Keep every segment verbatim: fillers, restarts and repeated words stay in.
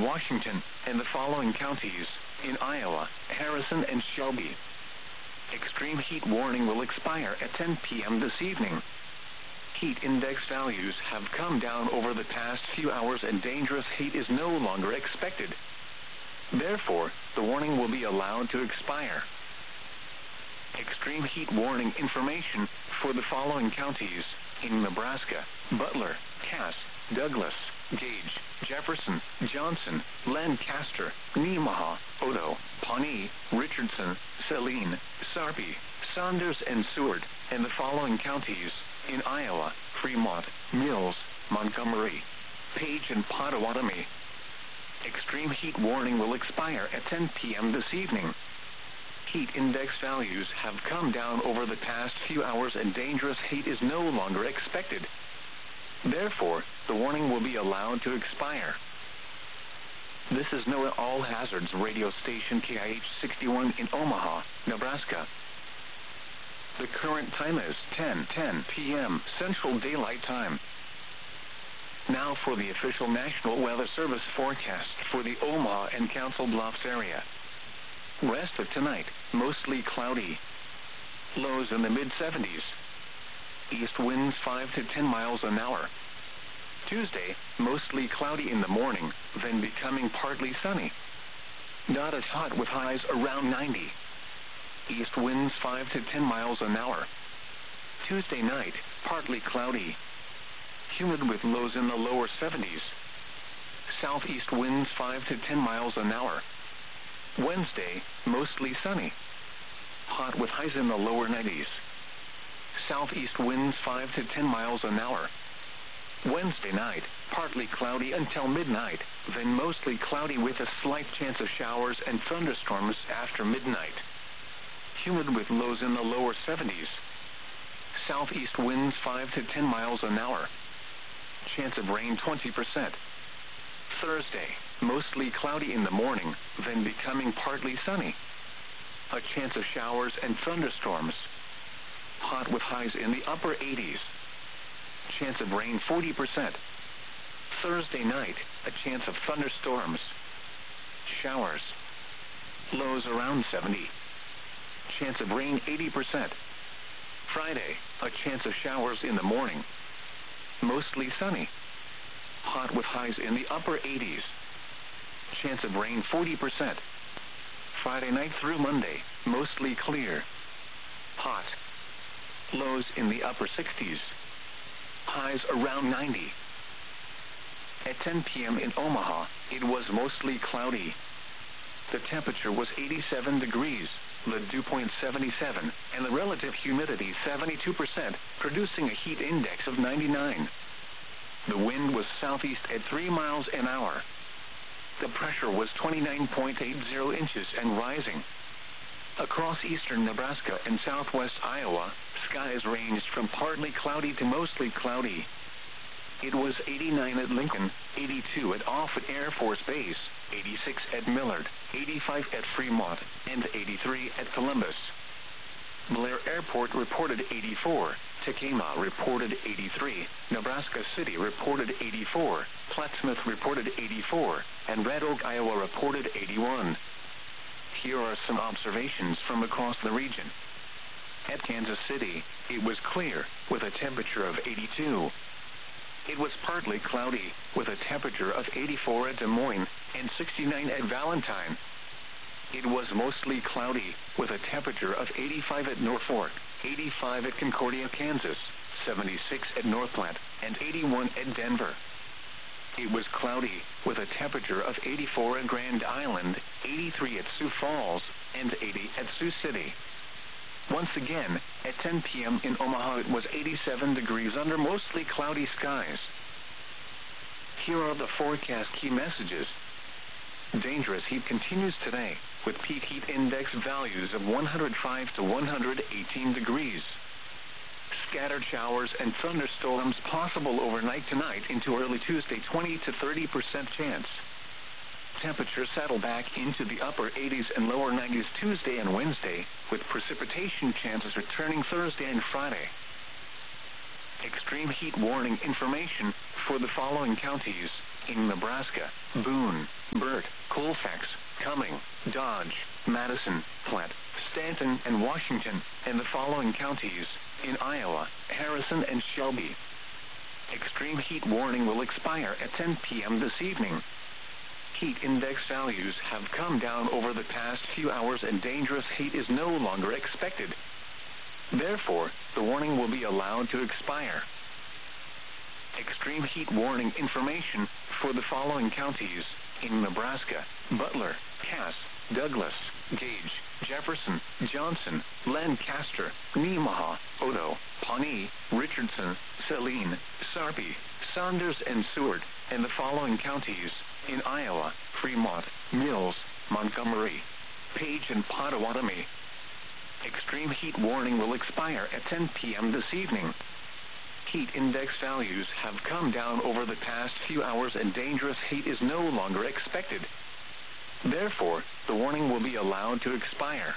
Washington, and the following counties. In Iowa, Harrison and Shelby. Extreme heat warning will expire at ten p.m. this evening. Heat index values have come down over the past few hours and dangerous heat is no longer expected. Therefore, the warning will be allowed to expire. Extreme heat warning information for the following counties. In Nebraska, Butler, Cass, Douglas, Gage, Jefferson, Johnson, Lancaster, Nemaha, Odo, Pawnee, Richardson, Saline, Sarpy, Saunders and Seward, and the following counties. In Iowa, Fremont, Mills, Montgomery, Page and Pottawatomie. Extreme heat warning will expire at ten p.m. this evening. Heat index values have come down over the past few hours and dangerous heat is no longer expected. Therefore, the warning will be allowed to expire. This is NOAA All Hazards radio station K I H sixty-one in Omaha, Nebraska. The current time is ten ten p.m. Central Daylight Time. Now for the official National Weather Service forecast for the Omaha and Council Bluffs area. Rest of tonight, mostly cloudy. Lows in the mid seventies. East winds five to ten miles an hour. Tuesday, mostly cloudy in the morning, then becoming partly sunny. Not as hot with highs around ninety. East winds five to ten miles an hour. Tuesday night, partly cloudy. Humid with lows in the lower seventies. Southeast winds five to ten miles an hour. Wednesday, mostly sunny. Hot with highs in the lower nineties. Southeast winds five to ten miles an hour. Wednesday night, partly cloudy until midnight, then mostly cloudy with a slight chance of showers and thunderstorms after midnight. Humid with lows in the lower seventies. Southeast winds five to ten miles an hour. Chance of rain twenty percent. Thursday, mostly cloudy in the morning, then becoming partly sunny. A chance of showers and thunderstorms. Hot with highs in the upper eighties. Chance of rain forty percent. Thursday night, a chance of thunderstorms. Showers. Lows around seventy. Chance of rain eighty percent. Friday, a chance of showers in the morning. Mostly sunny. Hot with highs in the upper eighties. Chance of rain forty percent. Friday night through Monday, mostly clear. Hot. Lows in the upper sixties. Highs around ninety. At ten p.m. in Omaha, it was mostly cloudy. The temperature was eighty-seven degrees, the dew point seventy-seven, and the relative humidity seventy-two percent, producing a heat index of ninety-nine. The wind was southeast at three miles an hour. The pressure was twenty-nine point eight zero inches and rising. Across eastern Nebraska and southwest Iowa, skies ranged from partly cloudy to mostly cloudy. It was eighty-nine at Lincoln, eighty-two at Offutt Air Force Base, eighty-six at Millard, eighty-five at Fremont, and eighty-three at Columbus. Blair Airport reported eighty-four, Tekamah reported eighty-three, Nebraska City reported eighty-four, Plattsmouth reported eighty-four, and Red Oak, Iowa reported eighty-one. Here are some observations from across the region. At Kansas City, it was clear, with a temperature of eighty-two. It was partly cloudy, with a temperature of eighty-four at Des Moines, and sixty-nine at Valentine. It was mostly cloudy, with a temperature of eighty-five at Norfolk, eighty-five at Concordia, Kansas, seventy-six at North Platte, and eighty-one at Denver. It was cloudy, with a temperature of eighty-four at Grand Island, eighty-three at Sioux Falls, and eighty at Sioux City. Once again, at ten p.m. in Omaha, it was eighty-seven degrees under mostly cloudy skies. Here are the forecast key messages. Dangerous heat continues today, with peak heat index values of one hundred five to one hundred eighteen degrees. Scattered showers and thunderstorms possible overnight tonight into early Tuesday, twenty to thirty percent chance. Temperatures settle back into the upper eighties and lower nineties Tuesday and Wednesday, with precipitation chances returning Thursday and Friday. Extreme heat warning information for the following counties. in Nebraska, Boone, Burt, Colfax, Cumming, Dodge, Madison, Platte, Stanton, and Washington, and the following counties in Iowa, Harrison and Shelby. Extreme heat warning will expire at ten p.m. this evening. Heat index values have come down over the past few hours and dangerous heat is no longer expected. Therefore, the warning will be allowed to expire. Extreme heat warning information for the following counties in Nebraska: Butler, Cass, Douglas, Gage, Jefferson, Johnson, Lancaster, Nemaha, Odo, Pawnee, Richardson, Saline, Sarpy, Saunders, and Seward, and the following counties in Iowa: Fremont, Mills, Montgomery, Page, and Pottawatomie. Extreme heat warning will expire at ten p.m. this evening. Heat index values have come down over the past few hours and dangerous heat is no longer expected. Therefore, the warning will be allowed to expire.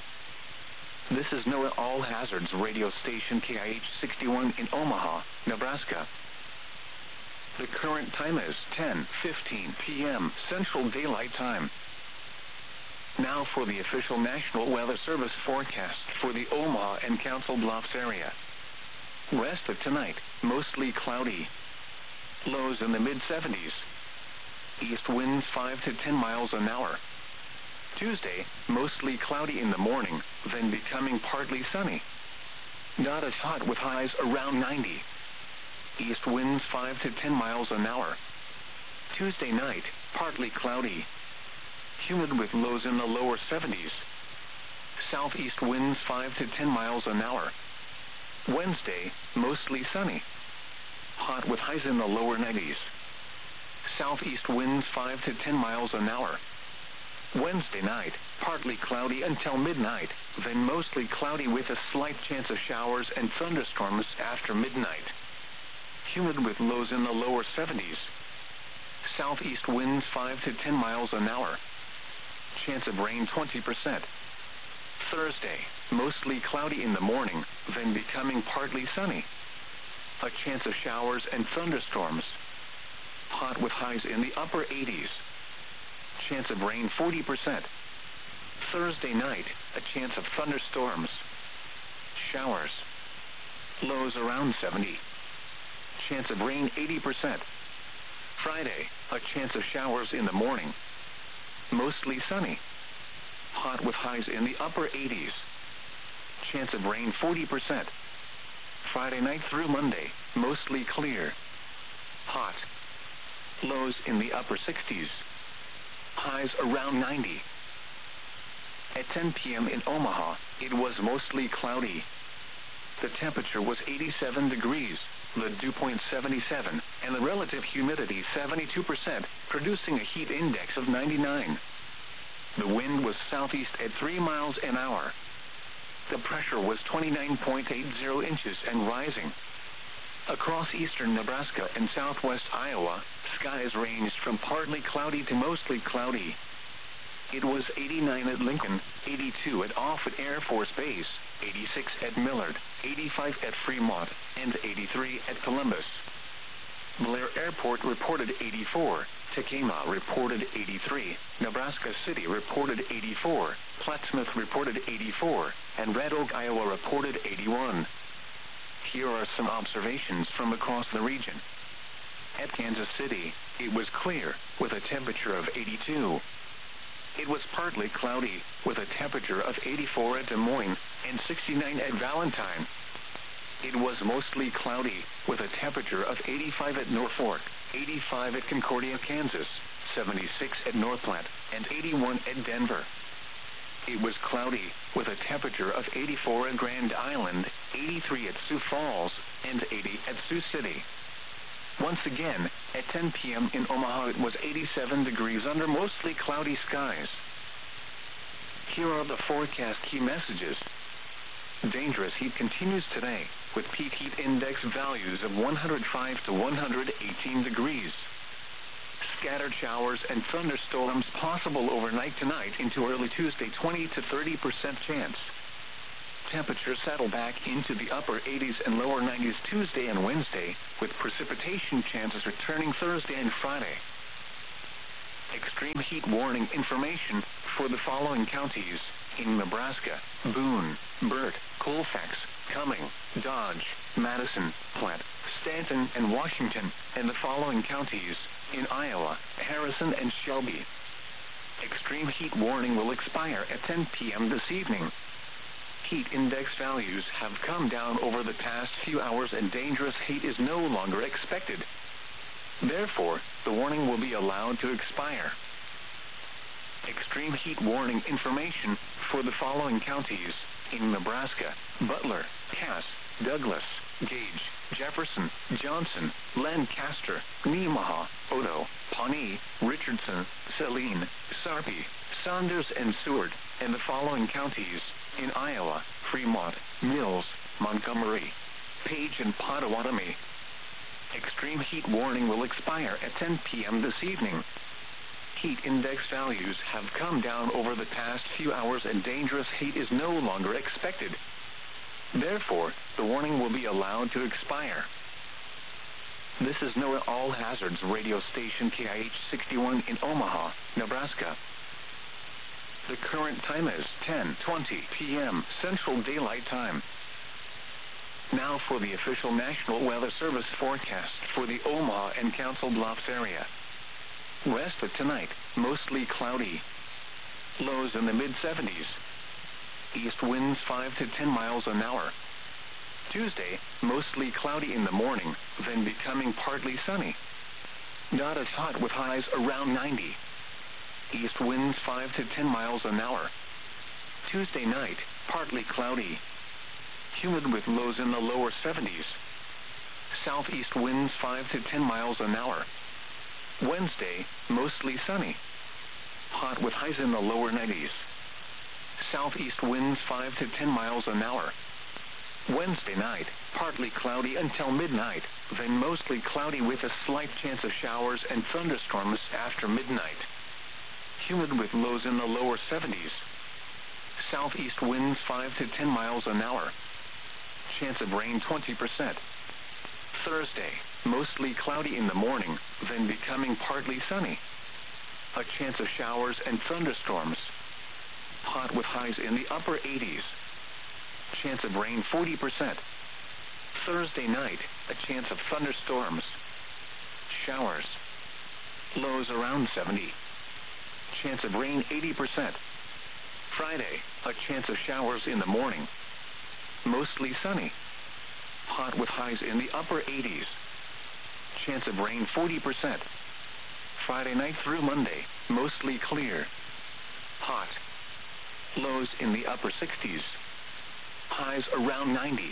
This is NOAA All Hazards radio station K I H sixty-one in Omaha, Nebraska. The current time is ten fifteen p.m. Central Daylight Time. Now for the official National Weather Service forecast for the Omaha and Council Bluffs area. Rest of tonight, mostly cloudy. Lows in the mid seventies. East winds five to ten miles an hour. Tuesday, mostly cloudy in the morning, then becoming partly sunny. Not as hot with highs around ninety. East winds five to ten miles an hour. Tuesday night, partly cloudy. Humid with lows in the lower seventies. Southeast winds five to ten miles an hour. Wednesday, mostly sunny. Hot with highs in the lower nineties. Southeast winds five to ten miles an hour. Wednesday night, partly cloudy until midnight, then mostly cloudy with a slight chance of showers and thunderstorms after midnight. Humid with lows in the lower seventies. Southeast winds five to ten miles an hour. Chance of rain twenty percent. Thursday, mostly cloudy in the morning, then becoming partly sunny. A chance of showers and thunderstorms. Hot with highs in the upper eighties. Chance of rain forty percent. Thursday night, a chance of thunderstorms. Showers. Lows around seventy. Chance of rain eighty percent. Friday, a chance of showers in the morning. Mostly sunny. Hot with highs in the upper eighties. Chance of rain forty percent. Friday night through Monday, mostly clear. Hot. Lows in the upper sixties. Highs around ninety. At ten p.m. in Omaha, it was mostly cloudy. The temperature was eighty-seven degrees, the dew point seventy-seven, and the relative humidity seventy-two percent, producing a heat index of ninety-nine. The wind was southeast at three miles an hour. The pressure was twenty-nine point eight zero inches and rising. Across eastern Nebraska and southwest Iowa, skies ranged from partly cloudy to mostly cloudy. It was eighty-nine at Lincoln, eighty-two at Offutt Air Force Base, eighty-six at Millard, eighty-five at Fremont, and eighty-three at Columbus. Blair Airport reported eighty-four, Tacoma reported eighty-three, Nebraska City reported eighty-four, Plattsmouth reported eighty-four, and Red Oak, Iowa reported eighty-one. Here are some observations from across the region. At Kansas City, it was clear, with a temperature of eighty-two. It was partly cloudy, with a temperature of eighty-four at Des Moines and sixty-nine at Valentine. It was mostly cloudy, with a temperature of eighty-five at Norfolk, eighty-five at Concordia, Kansas, seventy-six at North Platte, and eighty-one at Denver. It was cloudy, with a temperature of eighty-four at Grand Island, eighty-three at Sioux Falls, and eighty at Sioux City. Once again, at ten p.m. in Omaha, it was eighty-seven degrees under mostly cloudy skies. Here are the forecast key messages. Dangerous heat continues today, with peak heat index values of one hundred five to one hundred eighteen degrees. Scattered showers and thunderstorms possible overnight tonight into early Tuesday, twenty to thirty percent chance. temperature settle back into the upper eighties and lower nineties Tuesday and Wednesday, with precipitation chances returning Thursday and Friday. Extreme heat warning information for the following counties in Nebraska: Boone, Burt, Colfax, Cumming, Dodge, Madison, Platte, Stanton, and Washington, and the following counties in Iowa: Harrison and Shelby. Extreme heat warning will expire at ten p.m. this evening. Heat index values have come down over the past few hours and dangerous heat is no longer expected. Therefore, the warning will be allowed to expire. Extreme heat warning information for the following counties in Nebraska: Butler, Cass, Douglas, Gage, Jefferson, Johnson, Lancaster, Nemaha, Odo, Pawnee, Richardson, Saline, Sarpy, Saunders, and Seward, and the following counties in Iowa: Fremont, Mills, Montgomery, Page, and Pottawatomie. Extreme heat warning will expire at ten p.m. this evening. Heat index values have come down over the past few hours and dangerous heat is no longer expected. Therefore, the warning will be allowed to expire. This is NOAA All Hazards radio station K I H sixty-one in Omaha, Nebraska. The current time is ten twenty p.m. Central Daylight Time. Now for the official National Weather Service forecast for the Omaha and Council Bluffs area. Rest of tonight, mostly cloudy. Lows in the mid seventies. East winds five to ten miles an hour. Tuesday, mostly cloudy in the morning, then becoming partly sunny. Not as hot with highs around ninety. East winds five to ten miles an hour. Tuesday night, partly cloudy. Humid with lows in the lower seventies. Southeast winds five to ten miles an hour. Wednesday, mostly sunny. Hot with highs in the lower nineties. Southeast winds five to ten miles an hour. Wednesday night, partly cloudy until midnight, then mostly cloudy with a slight chance of showers and thunderstorms after midnight. Humid with lows in the lower seventies. Southeast winds five to ten miles an hour. Chance of rain twenty percent. Thursday, mostly cloudy in the morning, then becoming partly sunny. A chance of showers and thunderstorms. Hot with highs in the upper eighties. Chance of rain forty percent. Thursday night, a chance of thunderstorms. Showers. Lows around seventy. Chance of rain eighty percent. Friday, a chance of showers in the morning. Mostly sunny. Hot with highs in the upper eighties. Chance of rain forty percent. Friday night through Monday, mostly clear. Hot. Lows in the upper sixties. Highs around ninety.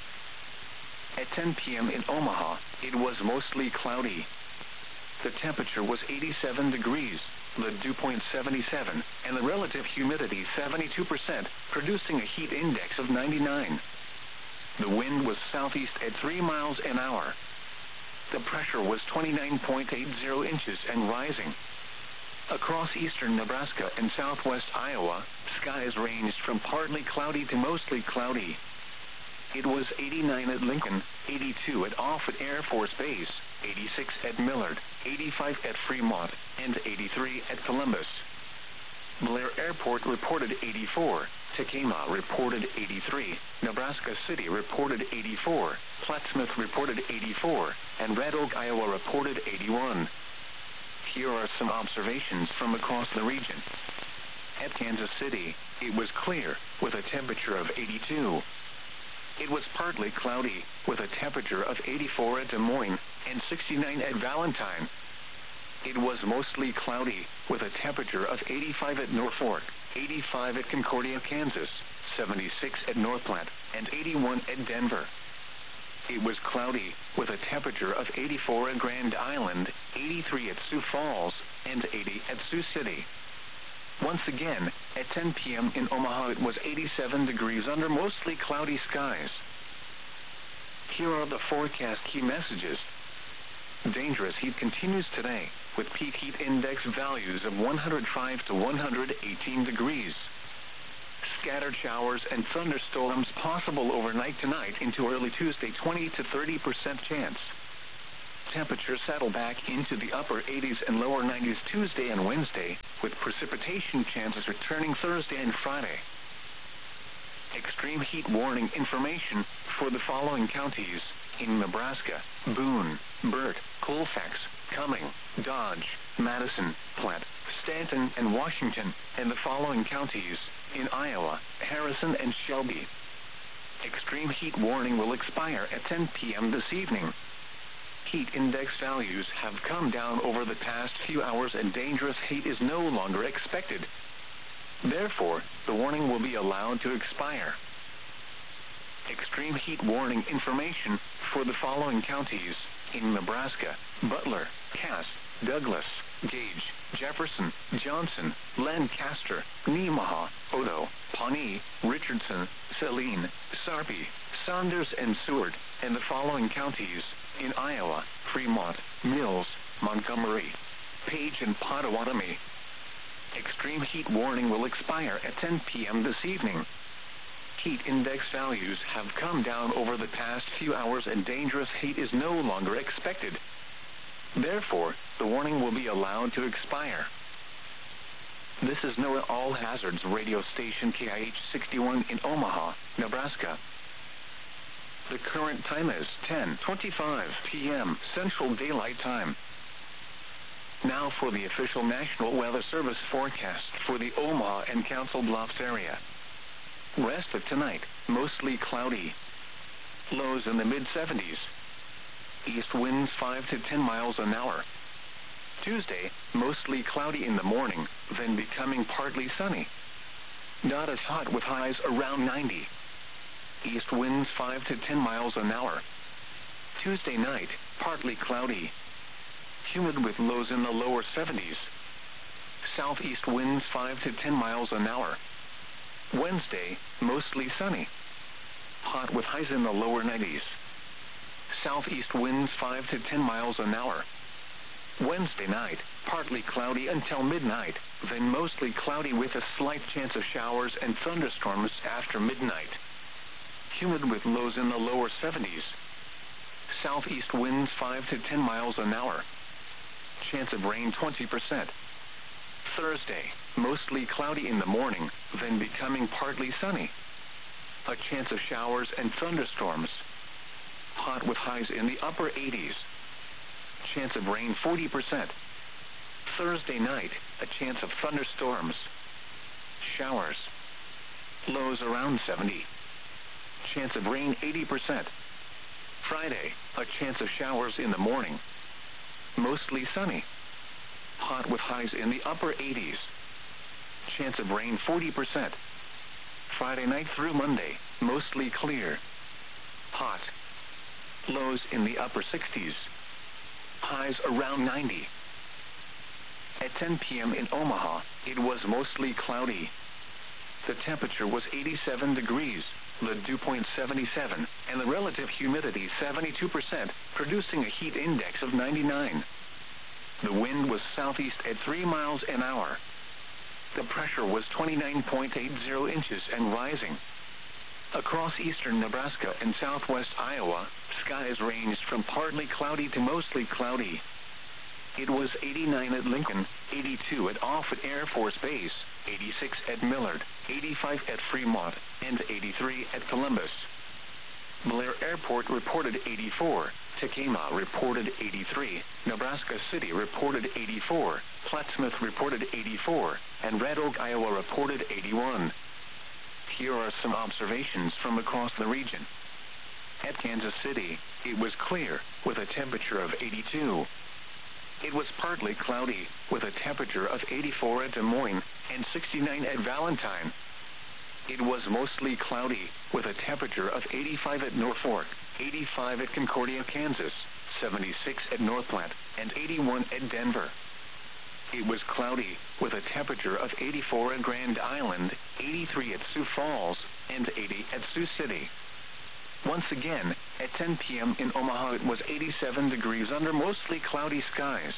At ten p.m. in Omaha, it was mostly cloudy. The temperature was eighty-seven degrees, the dew point seventy-seven, and the relative humidity seventy-two percent, producing a heat index of ninety-nine. The wind was southeast at three miles an hour. The pressure was twenty-nine point eight zero inches and rising. Across eastern Nebraska and southwest Iowa, skies ranged from partly cloudy to mostly cloudy. It was eighty-nine at Lincoln, eighty-two at Offutt Air Force Base, eighty-six at Millard, eighty-five at Fremont, and eighty-three at Columbus. Blair Airport reported eighty-four, Tekamah reported eighty-three, Nebraska City reported eighty-four, Plattsmouth reported eighty-four, and Red Oak, Iowa reported eighty-one. Here are some observations from across the region. At Kansas City, it was clear, with a temperature of eighty-two. It was partly cloudy, with a temperature of eighty-four at Des Moines and sixty-nine at Valentine. It was mostly cloudy, with a temperature of eighty-five at Norfolk, eighty-five at Concordia, Kansas, seventy-six at North Platte, and eighty-one at Denver. It was cloudy, with a temperature of eighty-four at Grand Island, eighty-three at Sioux Falls, and eighty at Sioux City. Once again, at ten p.m. in Omaha, it was eighty-seven degrees under mostly cloudy skies. Here are the forecast key messages. Dangerous heat continues today, with peak heat index values of one hundred five to one hundred eighteen degrees. scattered showers and thunderstorms possible overnight tonight into early Tuesday, twenty to thirty percent chance. Temperatures settle back into the upper eighties and lower nineties Tuesday and Wednesday, with precipitation chances returning Thursday and Friday. Extreme heat warning information for the following counties in Nebraska: Boone, Burt, Colfax, Cumming, Dodge, Madison, Platte, Stanton, and Washington, and the following counties in Iowa: Harrison and Shelby. Extreme heat warning will expire at ten p.m. this evening. Heat index values have come down over the past few hours and dangerous heat is no longer expected. Therefore, the warning will be allowed to expire. Extreme heat warning information for the following counties in Nebraska: Butler, Cass, Douglas, Gage, Jefferson, Johnson, Lancaster, Nemaha, Odo, Pawnee, Richardson, Saline, Sarpy, Saunders, and Seward, and the following counties in Iowa: Fremont, Mills, Montgomery, Page, and Pottawatomie. Extreme heat warning will expire at ten p.m. this evening. Heat index values have come down over the past few hours and dangerous heat is no longer expected. Therefore, the warning will be allowed to expire. This is NOAA All Hazards radio station K I H sixty-one in Omaha, Nebraska. The current time is ten twenty-five p.m. Central Daylight Time. Now for the official National Weather Service forecast for the Omaha and Council Bluffs area. Rest of tonight, mostly cloudy. Lows in the mid seventies. East winds five to ten miles an hour. Tuesday, mostly cloudy in the morning, then becoming partly sunny. Not as hot with highs around ninety. East winds five to ten miles an hour. Tuesday night, partly cloudy. Humid with lows in the lower seventies. Southeast winds five to ten miles an hour. Wednesday, mostly sunny. Hot with highs in the lower nineties. Southeast winds five to ten miles an hour. Wednesday night, partly cloudy until midnight, then mostly cloudy with a slight chance of showers and thunderstorms after midnight. Humid with lows in the lower seventies. Southeast winds five to ten miles an hour. Chance of rain twenty percent. Thursday, mostly cloudy in the morning, then becoming partly sunny. A chance of showers and thunderstorms. Hot with highs in the upper eighties. Chance of rain forty percent. Thursday night, a chance of thunderstorms. Showers. Lows around seventy. Chance of rain eighty percent. Friday, a chance of showers in the morning. Mostly sunny. Hot with highs in the upper eighties. Chance of rain forty percent. Friday night through Monday, mostly clear. Hot. Lows in the upper sixties. Highs around ninety. At ten p.m. in Omaha, it was mostly cloudy. The temperature was eighty-seven degrees, the dew point seventy-seven, and the relative humidity seventy-two percent, producing a heat index of ninety-nine. The wind was southeast at three miles an hour. The pressure was twenty-nine point eight zero inches and rising. Across eastern Nebraska and southwest Iowa, skies ranged from partly cloudy to mostly cloudy. It was eighty-nine at Lincoln, eighty-two at Offutt Air Force Base, eighty-six at Millard, eighty-five at Fremont, and eighty-three at Columbus. Blair Airport reported eighty-four, Tekema reported eighty-three, Nebraska City reported eighty-four, Plattsmouth reported eighty-four, and Red Oak, Iowa reported eighty-one. Here are some observations from across the region. At Kansas City, it was clear, with a temperature of eighty-two. It was partly cloudy, with a temperature of eighty-four at Des Moines and sixty-nine at Valentine. It was mostly cloudy, with a temperature of eighty-five at Norfolk, eighty-five at Concordia, Kansas, seventy-six at North Platte, and eighty-one at Denver. It was cloudy, with a temperature of eighty-four at Grand Island, eighty-three at Sioux Falls, and eighty at Sioux City. Once again, at ten p.m. in Omaha, it was eighty-seven degrees under mostly cloudy skies.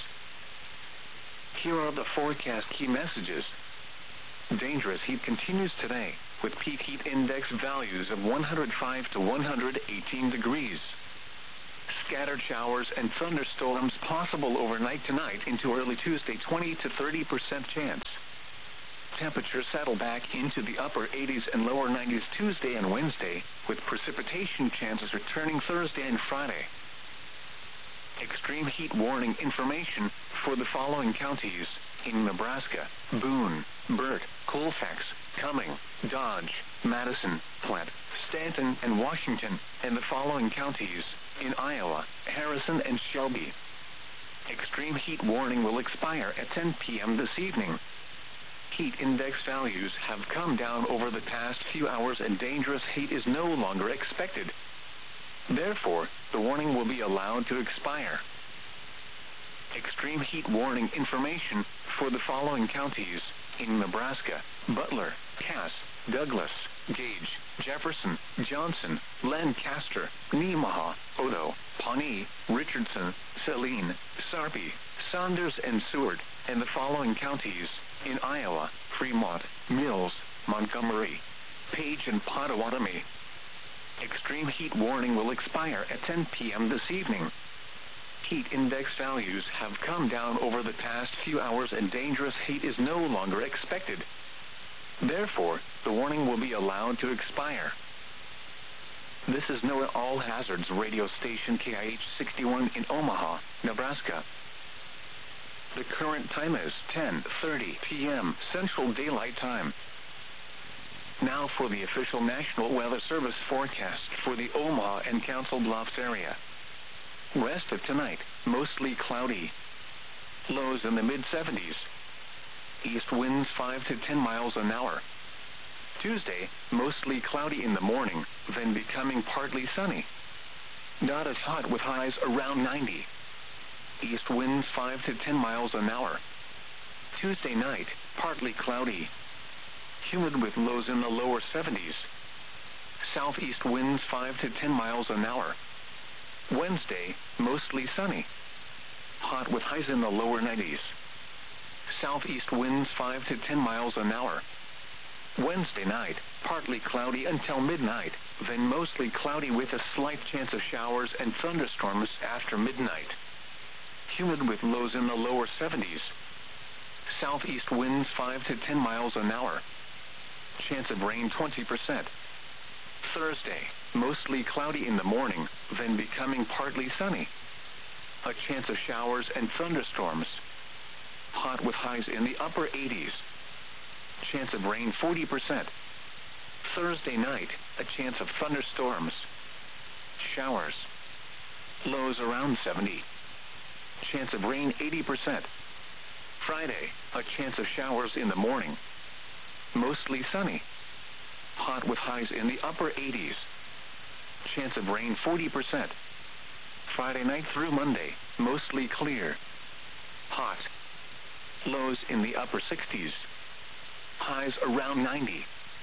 Here are the forecast key messages. Dangerous heat continues today, with peak heat index values of one hundred five to one hundred eighteen degrees. Scattered showers and thunderstorms possible overnight tonight into early Tuesday, twenty to thirty percent chance. Temperatures settle back into the upper eighties and lower nineties Tuesday and Wednesday, with precipitation chances returning Thursday and Friday. Extreme heat warning information for the following counties in Nebraska: Boone, Burt, Colfax, Cumming, Dodge, Madison, Platte, Stanton, and Washington, and the following counties in Iowa: Harrison and Shelby. Extreme heat warning will expire at ten p.m. this evening. Heat index values have come down over the past few hours and dangerous heat is no longer expected. Therefore, the warning will be allowed to expire. Extreme heat warning information for the following counties in Nebraska: Butler, Cass, Douglas, Gage, Jefferson, Johnson, Lancaster, Nemaha, Odo, Pawnee, Richardson, Saline, Sarpy, Saunders, and Seward, and the following counties in Iowa: Fremont, Mills, Montgomery, Page, and Pottawatomie. Extreme heat warning will expire at ten p.m. this evening. Heat index values have come down over the past few hours and dangerous heat is no longer expected. Therefore, the warning will be allowed to expire. This is NOAA All Hazards radio station K I H sixty-one in Omaha, Nebraska. The current time is ten thirty p.m. Central Daylight Time. Now for the official National Weather Service forecast for the Omaha and Council Bluffs area. Rest of tonight, mostly cloudy. Lows in the mid seventies. East winds five to ten miles an hour. Tuesday, mostly cloudy in the morning, then becoming partly sunny. Not as hot with highs around ninety. East winds five to ten miles an hour. Tuesday night, partly cloudy. Humid with lows in the lower seventies. Southeast winds five to ten miles an hour. Wednesday, mostly sunny. Hot with highs in the lower nineties. Southeast winds five to ten miles an hour. Wednesday night, partly cloudy until midnight, then mostly cloudy with a slight chance of showers and thunderstorms after midnight. Humid with lows in the lower seventies. Southeast winds five to ten miles an hour. Chance of rain twenty percent. Thursday, mostly cloudy in the morning, then becoming partly sunny. A chance of showers and thunderstorms. Hot with highs in the upper eighties. Chance of rain forty percent. Thursday night, a chance of thunderstorms. Showers. Lows around seventy. Chance of rain eighty percent. Friday, a chance of showers in the morning. Mostly sunny. Hot with highs in the upper eighties. Chance of rain forty percent. Friday night through Monday, mostly clear. Hot. Lows in the upper sixties. Highs around ninety.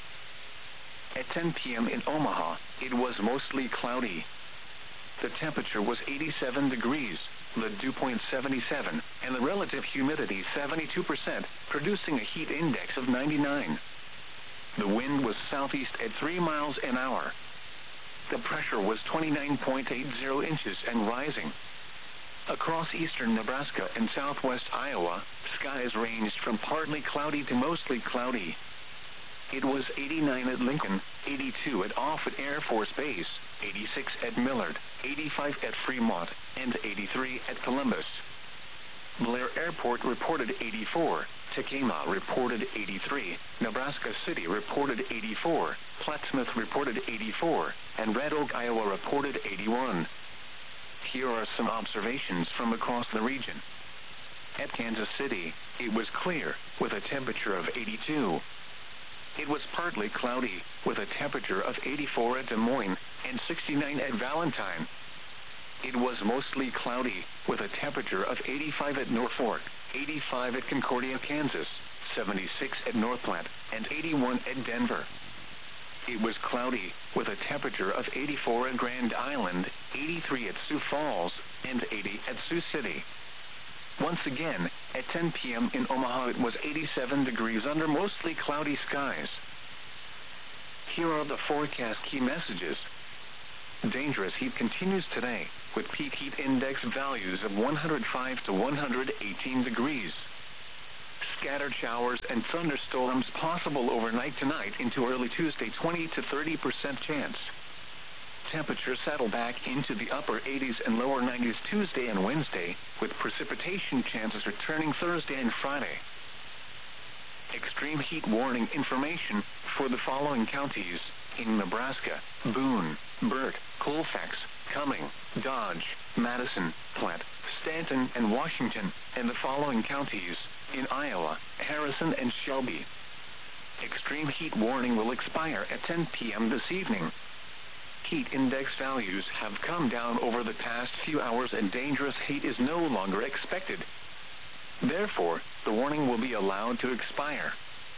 At ten p.m. in Omaha, it was mostly cloudy. The temperature was eighty-seven degrees, the dew point seventy-seven, and the relative humidity seventy-two percent, producing a heat index of ninety-nine. The wind was southeast at three miles an hour. The pressure was twenty-nine point eight zero inches and rising. Across eastern Nebraska and southwest Iowa, skies ranged from partly cloudy to mostly cloudy. It was eighty-nine at Lincoln, eighty-two at Offutt Air Force Base, eighty-six at Millard, eighty-five at Fremont, and eighty-three at Columbus. Blair Airport reported eighty-four, Tekamah reported eighty-three, Nebraska City reported eighty-four, Plattsmouth reported eighty-four, and Red Oak, Iowa reported eighty-one. Here are some observations from across the region. At Kansas City, it was clear, with a temperature of eighty-two. It was partly cloudy, with a temperature of eighty-four at Des Moines and sixty-nine at Valentine. It was mostly cloudy, with a temperature of eighty-five at Norfolk, eighty-five at Concordia, Kansas, seventy-six at North Platte, and eighty-one at Denver. It was cloudy, with a temperature of eighty-four at Grand Island, eighty-three at Sioux Falls, and eighty at Sioux City. Once again, at ten p.m. in Omaha, it was eighty-seven degrees under mostly cloudy skies. Here are the forecast key messages. Dangerous heat continues today, with peak heat index values of one hundred five to one hundred eighteen degrees. Scattered showers and thunderstorms possible overnight tonight into early Tuesday, twenty to thirty percent chance. Temperatures settle back into the upper eighties and lower nineties Tuesday and Wednesday, with precipitation chances returning Thursday and Friday. Extreme heat warning information for the following counties in Nebraska: Boone, Burke, Colfax, Cumming, Dodge, Madison, Platte, Stanton, and Washington, and the following counties in Iowa: Harrison and Shelby. Extreme heat warning will expire at ten p.m. this evening. Heat index values have come down over the past few hours and dangerous heat is no longer expected. Therefore, the warning will be allowed to expire.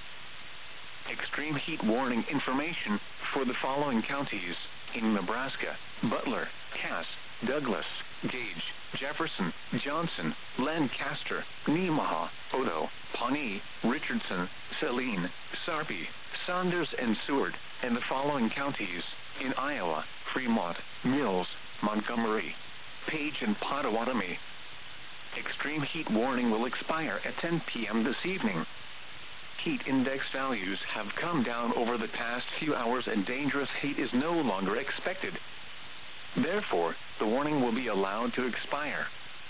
Extreme heat warning information for the following counties in Nebraska: Butler, Cass, Douglas, Gage, Jefferson, Johnson, Lancaster, Nemaha, Odo, Pawnee, Richardson, Saline, Sarpy, Saunders, and Seward, and the following counties in Iowa: Fremont, Mills, Montgomery, Page, and Pottawatomie. Extreme heat warning will expire at ten p.m. this evening. Heat index values have come down over the past few hours and dangerous heat is no longer expected. Therefore, the warning will be allowed to expire.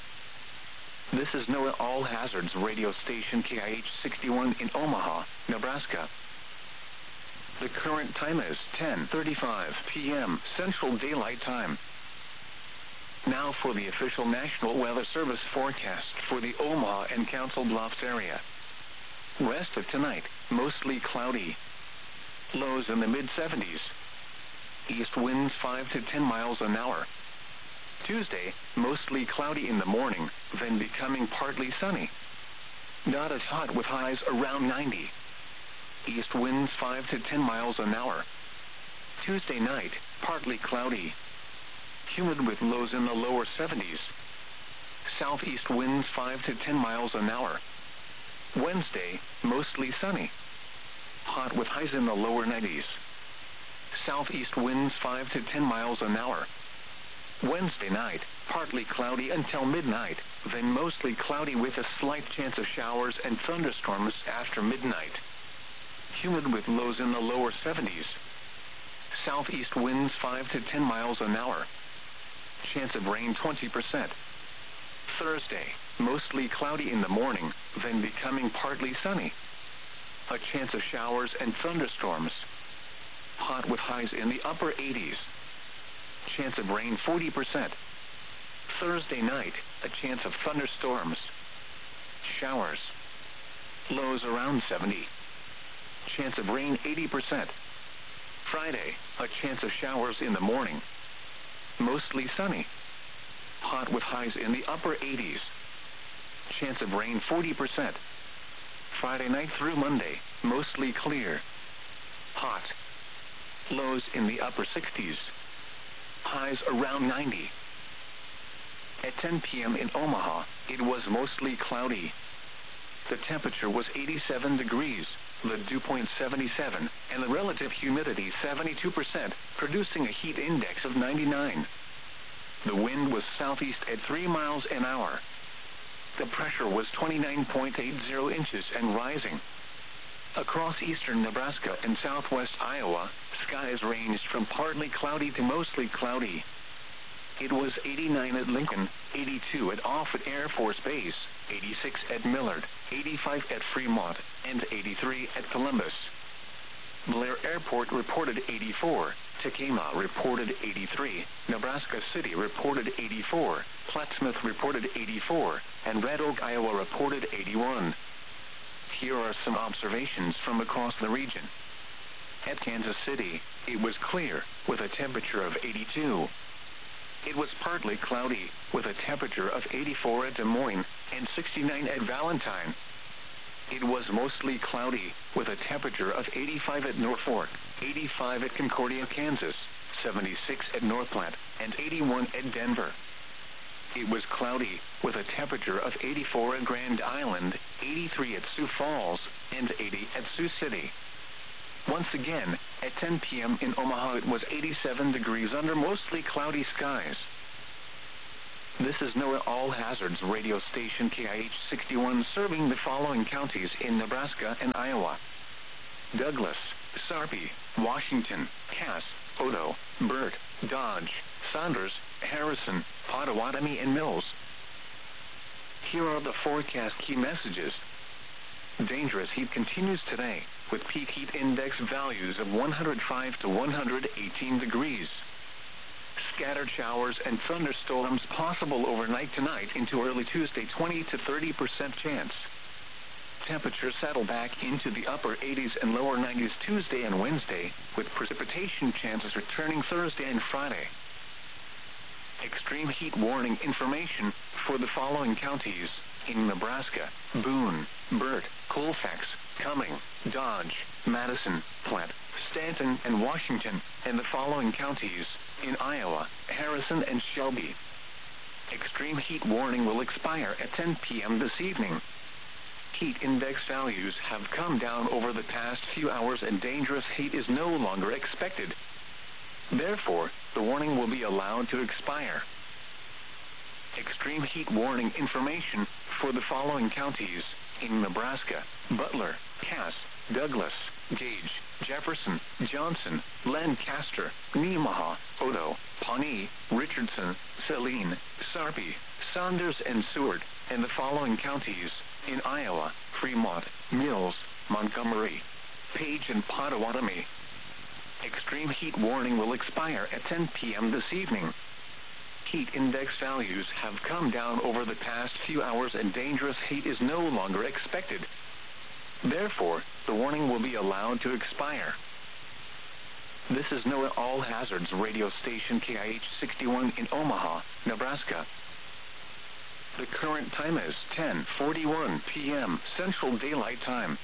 This is NOAA All Hazards radio station K I H sixty-one in Omaha, Nebraska. The current time is ten thirty-five p.m. Central Daylight Time. Now for the official National Weather Service forecast for the Omaha and Council Bluffs area. Rest of tonight, mostly cloudy. Lows in the mid seventies. East winds five to ten miles an hour. Tuesday, mostly cloudy in the morning, then becoming partly sunny. Not as hot with highs around ninety. East winds five to ten miles an hour. Tuesday night, partly cloudy. Humid with lows in the lower seventies. Southeast winds five to ten miles an hour. Wednesday, mostly sunny. Hot with highs in the lower nineties. Southeast winds five to ten miles an hour. Wednesday night, partly cloudy until midnight, then mostly cloudy with a slight chance of showers and thunderstorms after midnight. Humid with lows in the lower seventies. Southeast winds five to ten miles an hour. Chance of rain twenty percent. Thursday, mostly cloudy in the morning, then becoming partly sunny. A chance of showers and thunderstorms. Hot with highs in the upper eighties. Chance of rain forty percent. Thursday night, a chance of thunderstorms. Showers. Lows around seventy. Chance of rain eighty percent. Friday, a chance of showers in the morning. Mostly sunny. Hot with highs in the upper eighties. Chance of rain forty percent. Friday night through Monday, mostly clear. Hot. Lows in the upper sixties. Highs around ninety. At ten p.m. in Omaha, it was mostly cloudy. The temperature was eighty-seven degrees, the dew point seventy-seven, and the relative humidity seventy-two percent, producing a heat index of ninety-nine. The wind was southeast at three miles an hour. The pressure was twenty-nine point eight zero inches and rising. Across eastern Nebraska and southwest Iowa, skies ranged from partly cloudy to mostly cloudy. It was eighty-nine at Lincoln, eighty-two at Offutt Air Force Base, eighty-six at Millard, eighty-five at Fremont, and eighty-three at Columbus. Blair Airport reported eighty-four, Tacoma reported eighty-three, Nebraska City reported eighty-four, Plattsmouth reported eighty-four, and Red Oak, Iowa reported eighty-one. Here are some observations from across the region. At Kansas City, it was clear, with a temperature of eighty-two. It was partly cloudy, with a temperature of eighty-four at Des Moines and sixty-nine at Valentine. It was mostly cloudy, with a temperature of eighty-five at Norfolk, eighty-five at Concordia, Kansas, seventy-six at North Platte, and eighty-one at Denver. It was cloudy, with a temperature of eighty-four at Grand Island, eighty-three at Sioux Falls, and eighty at Sioux City. Once again, at ten p.m. in Omaha, it was eighty-seven degrees under mostly cloudy skies. This is NOAA All Hazards radio station K I H sixty-one, serving the following counties in Nebraska and Iowa: Douglas, Sarpy, Washington, Cass, Odo, Burt, Dodge, Saunders, Harrison, Pottawatomie, and Mills. Here are the forecast key messages. Dangerous heat continues today, with peak heat index values of one hundred five to one hundred eighteen degrees. Scattered showers and thunderstorms possible overnight tonight into early Tuesday, twenty to thirty percent chance. Temperatures settle back into the upper eighties and lower nineties Tuesday and Wednesday, with precipitation chances returning Thursday and Friday. Extreme heat warning information for the following counties in Nebraska: Boone, Burt, Colfax, Cumming, Dodge, Madison, Platte, Stanton, and Washington, and the following counties in Iowa: Harrison and Shelby. Extreme heat warning will expire at ten p.m. this evening. Heat index values have come down over the past few hours and dangerous heat is no longer expected. Therefore, the warning will be allowed to expire. Extreme heat warning information for the following counties in Nebraska: Butler, Cass, Douglas, Gage, Jefferson, Johnson, Lancaster, Nemaha, Odo, Pawnee, Richardson, Saline, Sarpy, Saunders, and Seward, and the following counties in Iowa: Fremont, Mills, Montgomery, Page, and Pottawatomie. Extreme heat warning will expire at ten p.m. this evening. Heat index values have come down over the past few hours and dangerous heat is no longer expected. Therefore, the warning will be allowed to expire. This is NOAA All Hazards radio station K I H sixty-one in Omaha, Nebraska. The current time is ten forty-one p.m. Central Daylight Time.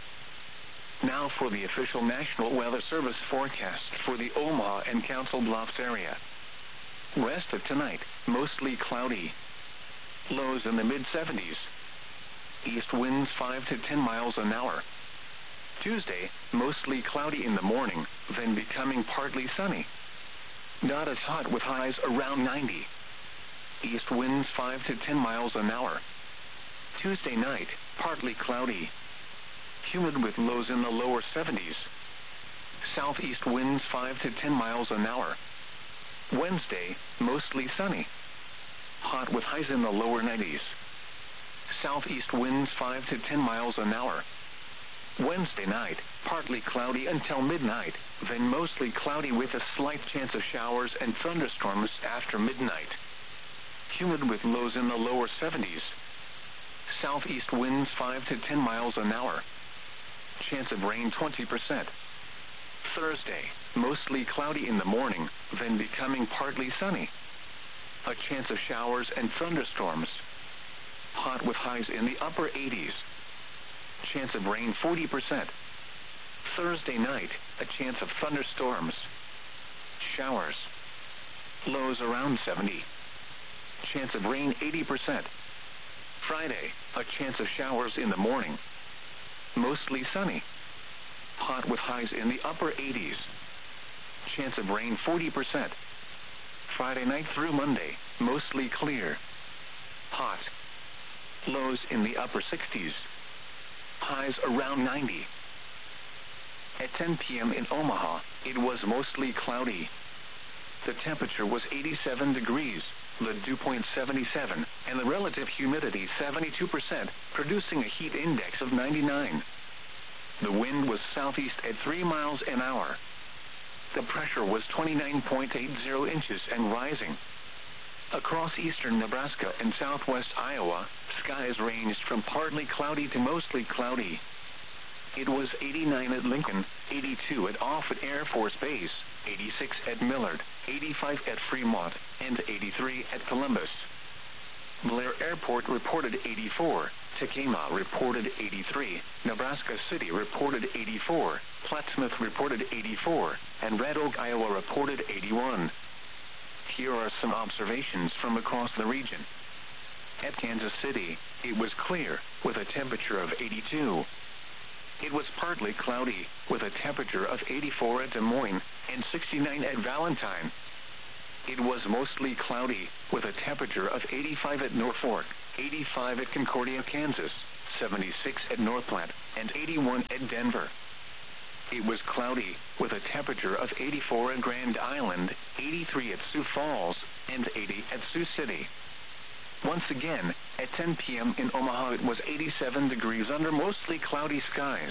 Now for the official National Weather Service forecast for the Omaha and Council Bluffs area. Rest of tonight, mostly cloudy. Lows in the mid seventies. East winds five to ten miles an hour. Tuesday, mostly cloudy in the morning, then becoming partly sunny. Not as hot with highs around ninety. East winds five to ten miles an hour. Tuesday night, partly cloudy. Humid with lows in the lower seventies. Southeast winds five to ten miles an hour. Wednesday, mostly sunny. Hot with highs in the lower nineties. Southeast winds five to ten miles an hour. Wednesday night, partly cloudy until midnight, then mostly cloudy with a slight chance of showers and thunderstorms after midnight. Humid with lows in the lower seventies. Southeast winds five to ten miles an hour. Chance of rain twenty percent. Thursday, mostly cloudy in the morning, then becoming partly sunny. A chance of showers and thunderstorms. Hot with highs in the upper eighties. Chance of rain forty percent. Thursday night, a chance of thunderstorms. Showers. Lows around seventy. Chance of rain eighty percent. Friday, a chance of showers in the morning. Mostly sunny. Hot with highs in the upper eighties. Chance of rain forty percent. Friday night through Monday, mostly clear. Hot. Lows in the upper sixties. Highs around ninety. At ten p.m. in Omaha, it was mostly cloudy. The temperature was eighty-seven degrees, the dew point seventy-seven, and the relative humidity seventy-two percent, producing a heat index of ninety-nine. The wind was southeast at three miles an hour. The pressure was twenty-nine point eight zero inches and rising. Across eastern Nebraska and southwest Iowa, skies ranged from partly cloudy to mostly cloudy. It was eighty-nine at Lincoln, eighty-two at Offutt Air Force Base, eighty-six at Millard, eighty-five at Fremont, and eighty-three at Columbus. Blair Airport reported eighty-four, Tekamah reported eighty-three, Nebraska City reported eighty-four, Plattsmouth reported eighty-four, and Red Oak, Iowa reported eighty-one. Here are some observations from across the region. At Kansas City, it was clear, with a temperature of eighty-two. It was partly partly cloudy, with a temperature of eighty-four at Des Moines and sixty-nine at Valentine. It was mostly cloudy, with a temperature of eighty-five at Norfolk, eighty-five at Concordia, Kansas, seventy-six at North Platte, and eighty-one at Denver. It was cloudy, with a temperature of eighty-four at Grand Island, eighty-three at Sioux Falls, and eighty at Sioux City. Once again, at ten p.m. in Omaha it was eighty-seven degrees under mostly cloudy skies.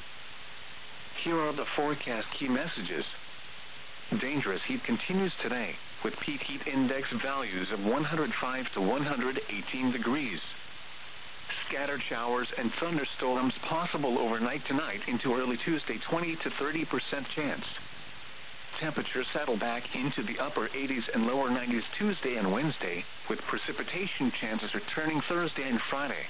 Here are the forecast key messages. Dangerous heat continues today, with peak heat index values of one hundred five to one hundred eighteen degrees. Scattered showers and thunderstorms possible overnight tonight into early Tuesday, twenty to thirty percent chance. Temperatures settle back into the upper eighties and lower nineties Tuesday and Wednesday, with precipitation chances returning Thursday and Friday.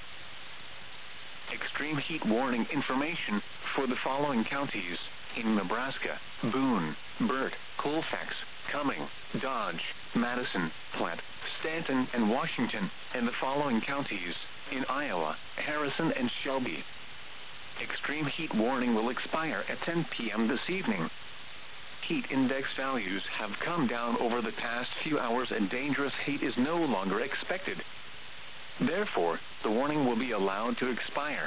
Extreme heat warning information for the following counties in Nebraska: Boone, Burt, Colfax, Cumming, Dodge, Madison, Platte, Stanton, and Washington, and the following counties in Iowa: Harrison and Shelby. Extreme heat warning will expire at ten p.m. this evening. Heat index values have come down over the past few hours and dangerous heat is no longer expected. Therefore, the warning will be allowed to expire.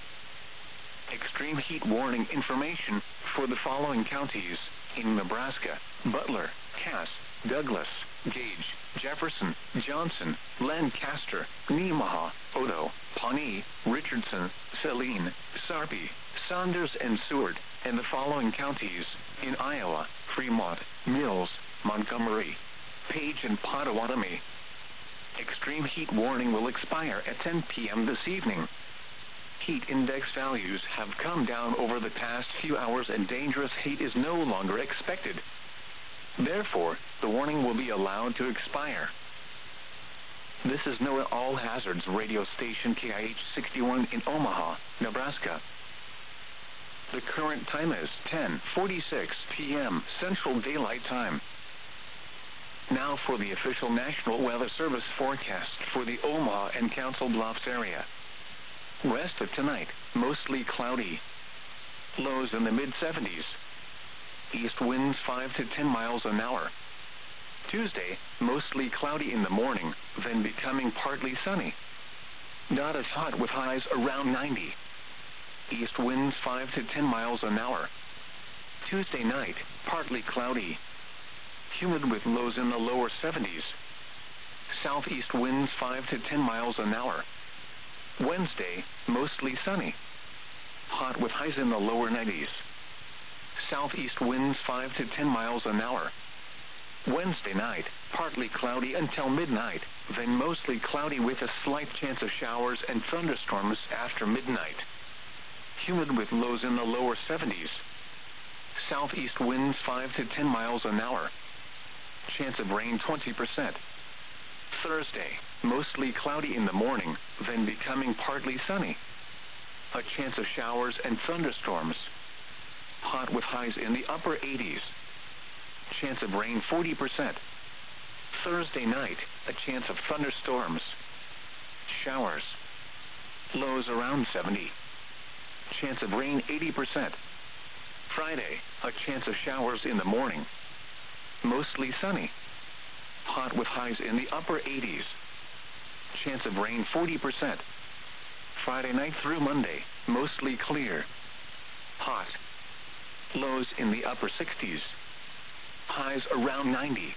Extreme heat warning information for the following counties in Nebraska: Butler, Cass, Douglas, Gage, Jefferson, Johnson, Lancaster, Nemaha, Odo, Pawnee, Richardson, Saline, Sarpy, Saunders, and Seward, and the following counties in Iowa: Fremont, Mills, Montgomery, Page, and Pottawatomie. Extreme heat warning will expire at ten p.m. this evening. Heat index values have come down over the past few hours and dangerous heat is no longer expected. Therefore, the warning will be allowed to expire. This is NOAA All Hazards radio station K I H sixty-one in Omaha, Nebraska. The current time is ten forty-six p.m. Central Daylight Time. Now for the official National Weather Service forecast for the Omaha and Council Bluffs area. Rest of tonight, mostly cloudy. Lows in the mid seventies. East winds five to ten miles an hour. Tuesday, mostly cloudy in the morning, then becoming partly sunny. Not as hot with highs around ninety. East winds five to ten miles an hour. Tuesday night, partly cloudy. Humid with lows in the lower seventies. Southeast winds five to ten miles an hour. Wednesday, mostly sunny. Hot with highs in the lower nineties. Southeast winds five to ten miles an hour. Wednesday night, partly cloudy until midnight, then mostly cloudy with a slight chance of showers and thunderstorms after midnight. Humid with lows in the lower seventies. Southeast winds five to ten miles an hour. Chance of rain twenty percent. Thursday, mostly cloudy in the morning, then becoming partly sunny. A chance of showers and thunderstorms. Hot with highs in the upper eighties. Chance of rain forty percent. Thursday night, a chance of thunderstorms. Showers. Lows around seventy. Chance of rain eighty percent. Friday, a chance of showers in the morning. Mostly sunny. Hot with highs in the upper eighties. Chance of rain forty percent. Friday night through Monday, mostly clear. Hot. Lows in the upper sixties. Highs around ninety.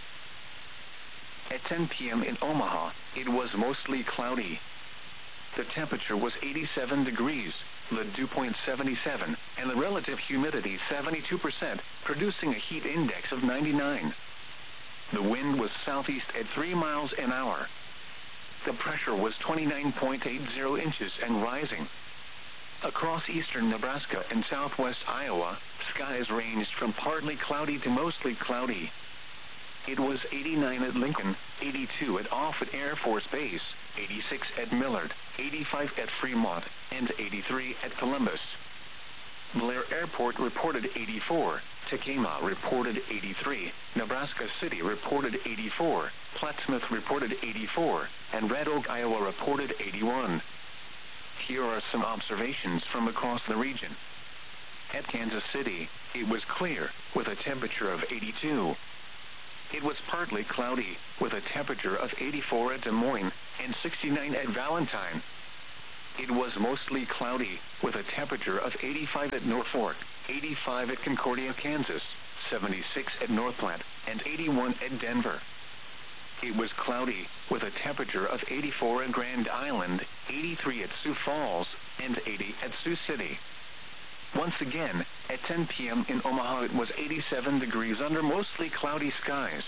At ten p.m. in Omaha, it was mostly cloudy. The temperature was eighty-seven degrees, the dew point seventy-seven, and the relative humidity seventy-two percent, producing a heat index of ninety-nine. The wind was southeast at three miles an hour. The pressure was twenty-nine point eight zero inches and rising. Across eastern Nebraska and southwest Iowa, skies ranged from partly cloudy to mostly cloudy. It was eighty-nine at Lincoln, eighty-two at Offutt Air Force Base, eighty-six at Millard, eighty-five at Fremont, and eighty-three at Columbus. Blair Airport reported eighty-four, Tacoma reported eighty-three, Nebraska City reported eighty-four, Plattsmouth reported eighty-four, and Red Oak, Iowa reported eighty-one. Here are some observations from across the region. At Kansas City, it was clear, with a temperature of eighty-two. It was partly cloudy, with a temperature of eighty-four at Des Moines and sixty-nine at Valentine. It was mostly cloudy, with a temperature of eighty-five at Norfolk, eighty-five at Concordia, Kansas, seventy-six at North Platte, and eighty-one at Denver. It was cloudy, with a temperature of eighty-four at Grand Island, eighty-three at Sioux Falls, and eighty at Sioux City. Once again, at ten p.m. in Omaha it was eighty-seven degrees under mostly cloudy skies.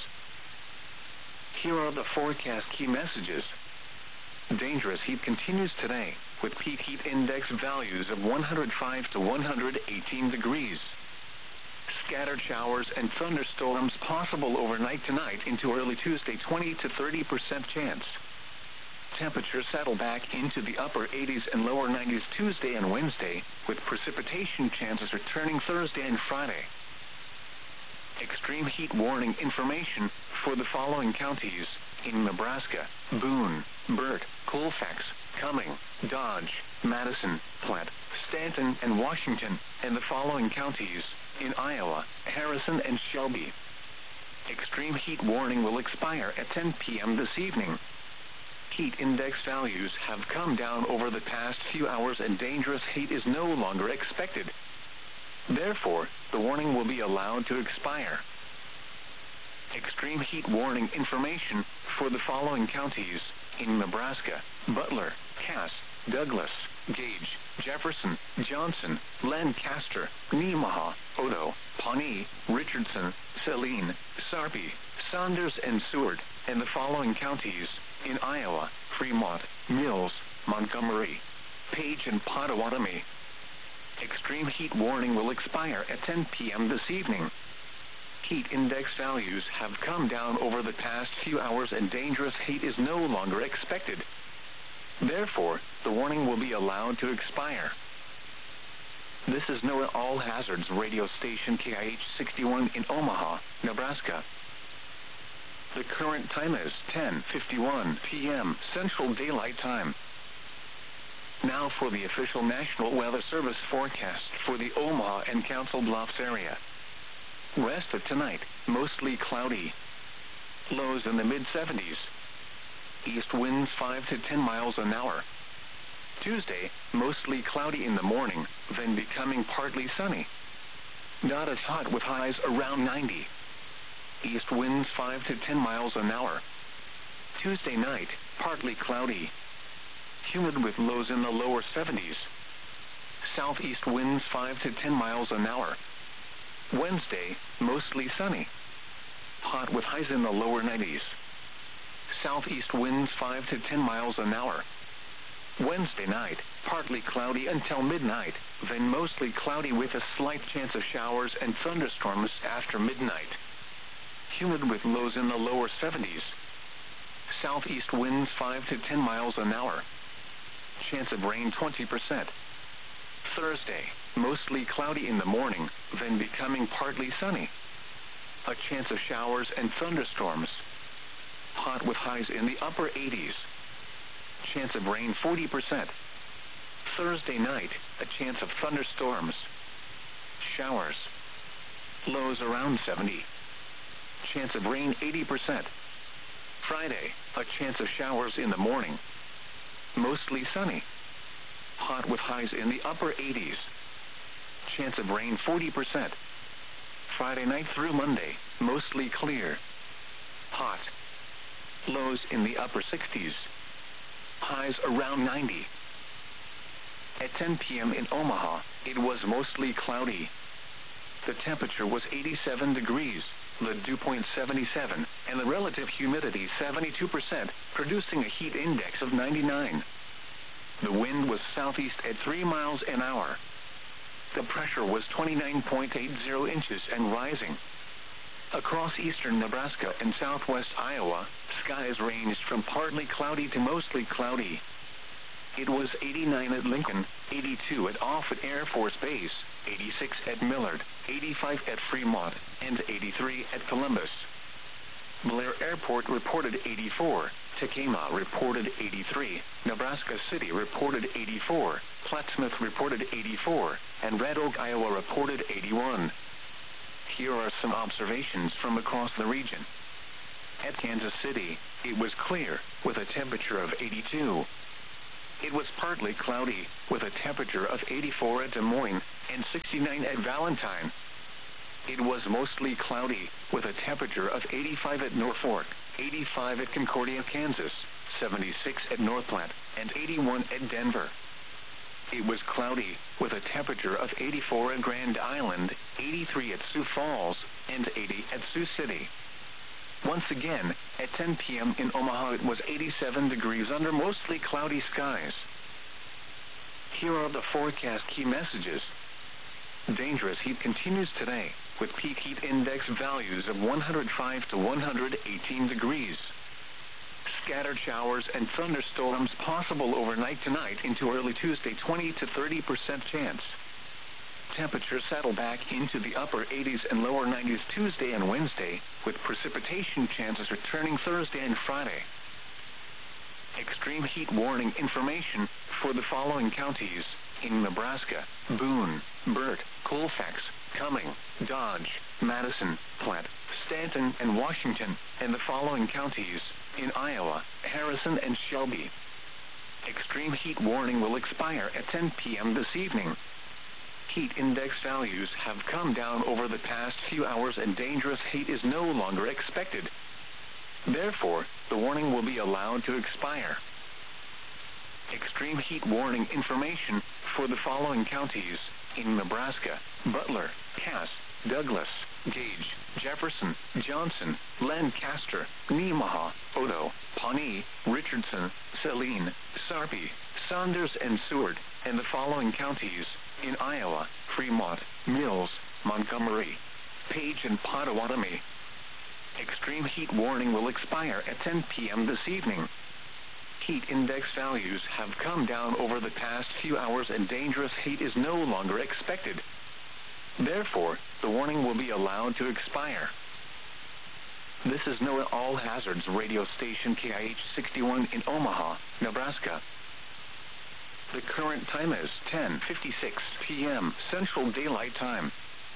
Here are the forecast key messages. Dangerous heat continues today, with peak heat index values of one hundred five to one hundred eighteen degrees. Scattered showers and thunderstorms possible overnight tonight into early Tuesday, twenty to thirty percent chance. Temperatures settle back into the upper eighties and lower nineties Tuesday and Wednesday, with precipitation chances returning Thursday and Friday. Extreme heat warning information for the following counties in Nebraska: Boone, Burt, Colfax, Cumming, Dodge, Madison, Platte, Stanton, and Washington, and the following counties in Iowa: Harrison and Shelby. Extreme heat warning will expire at ten p.m. this evening. Heat index values have come down over the past few hours and dangerous heat is no longer expected. Therefore, the warning will be allowed to expire. Extreme heat warning information for the following counties in Nebraska: Butler, Cass, Douglas, Gage, Jefferson, Johnson, Lancaster, Nemaha, Odo, Pawnee, Richardson, Saline, Sarpy, Saunders, and Seward, and the following counties in Iowa: Fremont, Mills, Montgomery, Page, and Pottawatomie. Extreme heat warning will expire at ten p.m. this evening. Heat index values have come down over the past few hours and dangerous heat is no longer expected. Therefore, the warning will be allowed to expire. This is NOAA All Hazards radio station K I H sixty-one in Omaha, Nebraska. The current time is ten fifty-one p.m. Central Daylight Time. Now for the official National Weather Service forecast for the Omaha and Council Bluffs area. Rest of tonight, mostly cloudy. Lows in the mid seventies. East winds five to ten miles an hour. Tuesday, mostly cloudy in the morning, then becoming partly sunny. Not as hot with highs around ninety. East winds five to ten miles an hour. Tuesday night, partly cloudy. Humid with lows in the lower seventies. Southeast winds five to ten miles an hour. Wednesday, mostly sunny. Hot with highs in the lower nineties. Southeast winds five to ten miles an hour. Wednesday night, partly cloudy until midnight, then mostly cloudy with a slight chance of showers and thunderstorms after midnight. Humid with lows in the lower seventies. Southeast winds five to ten miles an hour. Chance of rain twenty percent. Thursday, mostly cloudy in the morning, then becoming partly sunny. A chance of showers and thunderstorms. Hot with highs in the upper eighties. Chance of rain forty percent. Thursday night, a chance of thunderstorms. Showers. Lows around seventy. Chance of rain eighty percent. Friday, a chance of showers in the morning. Mostly sunny. Hot with highs in the upper eighties. Chance of rain forty percent. Friday night through Monday, mostly clear. Hot. Lows in the upper sixties. Highs around ninety. At ten p.m. in Omaha, it was mostly cloudy. The temperature was eighty-seven degrees, the dew point seventy-seven, and the relative humidity seventy-two percent, producing a heat index of ninety-nine. The wind was southeast at three miles an hour. The pressure was twenty-nine point eight zero inches and rising. Across eastern Nebraska and southwest Iowa, skies ranged from partly cloudy to mostly cloudy. It was eighty-nine at Lincoln, eighty-two at Offutt Air Force Base, eighty-six at Millard, eighty-five at Fremont, and eighty-three at Columbus. Blair Airport reported eighty-four, Tekema reported eighty-three, Nebraska City reported eighty-four, Plattsmouth reported eighty-four, and Red Oak, Iowa reported eighty-one. Here are some observations from across the region. At Kansas City, it was clear, with a temperature of eighty-two. It was partly cloudy, with a temperature of eighty-four at Des Moines and sixty-nine at Valentine. It was mostly cloudy, with a temperature of eighty-five at Norfolk, eighty-five at Concordia, Kansas, seventy-six at North Platte, and eighty-one at Denver. It was cloudy, with a temperature of eighty-four at Grand Island, eighty-three at Sioux Falls, and eighty at Sioux City. Once again, at ten p.m. in Omaha it was eighty-seven degrees under mostly cloudy skies. Here are the forecast key messages. Dangerous heat continues today, with peak heat index values of one hundred five to one hundred eighteen degrees. Scattered showers and thunderstorms possible overnight tonight into early Tuesday, twenty to thirty percent chance. Temperatures settle back into the upper eighties and lower nineties Tuesday and Wednesday, with precipitation chances returning Thursday and Friday. Extreme heat warning information for the following counties in Nebraska: Boone, Burt, Colfax, Cumming, Dodge, Madison, Platte, Stanton, and Washington, and the following counties in Iowa: Harrison and Shelby. Extreme heat warning will expire at ten p.m. this evening. Heat index values have come down over the past few hours and dangerous heat is no longer expected. Therefore, the warning will be allowed to expire. Extreme heat warning information for the following counties in Nebraska: Butler, Cass, Douglas, Gage, Jefferson, Johnson, Lancaster, Nemaha, Odo, Pawnee, Richardson, Saline, Sarpy, Saunders, and Seward, and the following counties in Iowa: Fremont, Mills, Montgomery, Page, and Pottawatomie. Extreme heat warning will expire at ten p.m. this evening. Heat index values have come down over the past few hours and dangerous heat is no longer expected. Therefore, the warning will be allowed to expire. This is NOAA All Hazards radio station K I H sixty-one in Omaha, Nebraska. The current time is ten fifty-six p.m. Central Daylight Time.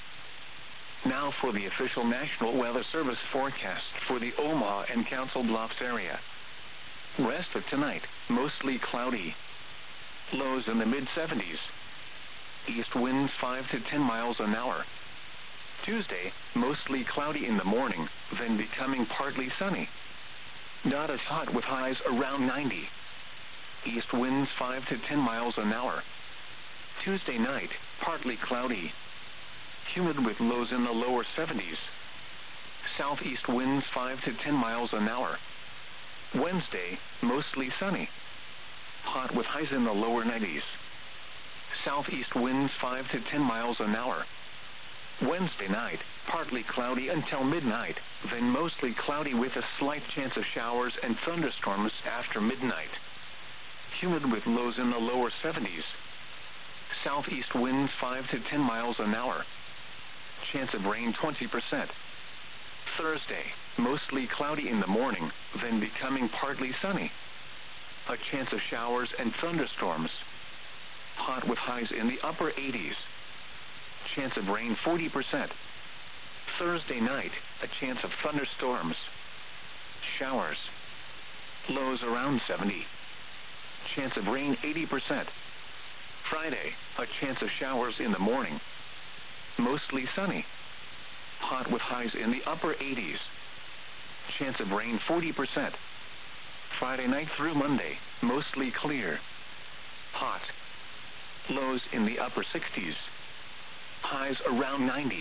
Now for the official National Weather Service forecast for the Omaha and Council Bluffs area. Rest of tonight, mostly cloudy. Lows in the mid seventies. East winds five to ten miles an hour. Tuesday, mostly cloudy in the morning, then becoming partly sunny. Not as hot with highs around ninety. East winds five to ten miles an hour. Tuesday night, partly cloudy. Humid with lows in the lower seventies. Southeast winds five to ten miles an hour. Wednesday, mostly sunny. Hot with highs in the lower nineties. Southeast winds five to ten miles an hour. Wednesday night, partly cloudy until midnight, then mostly cloudy with a slight chance of showers and thunderstorms after midnight. Humid with lows in the lower seventies. Southeast winds five to ten miles an hour. Chance of rain twenty percent. Thursday, mostly cloudy in the morning, then becoming partly sunny. A chance of showers and thunderstorms. Hot with highs in the upper eighties. Chance of rain forty percent. Thursday night, a chance of thunderstorms. Showers. Lows around seventy. Chance of rain eighty percent. Friday, a chance of showers in the morning. Mostly sunny. Hot with highs in the upper eighties. Chance of rain forty percent. Friday night through Monday, mostly clear. Hot. Lows in the upper sixties. Highs around ninety.